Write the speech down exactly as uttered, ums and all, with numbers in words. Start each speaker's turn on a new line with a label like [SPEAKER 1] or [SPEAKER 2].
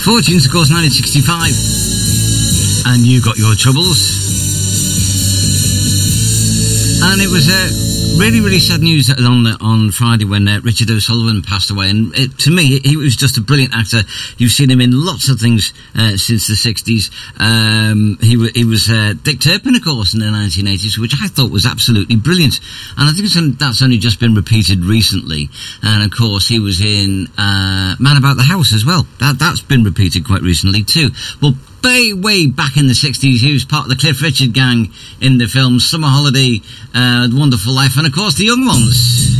[SPEAKER 1] Fortunes, of course, nineteen sixty-five. And You Got Your Troubles. And it was uh, really, really sad news on on Friday when uh, Richard O'Sullivan passed away. And it, to me, he was just a brilliant actor. You've seen him in lots of things uh, since the sixties. Um, he, w- he was uh, Dick Turpin, of course, in the nineteen eighties, which I thought was absolutely brilliant. And I think it's, that's only just been repeated recently. And, of course, he was in uh, Man About the House as well. That, that's been repeated quite recently, too. Well, way, way back in the sixties, he was part of the Cliff Richard gang in the films Summer Holiday, uh, Wonderful Life, and, of course, The Young Ones.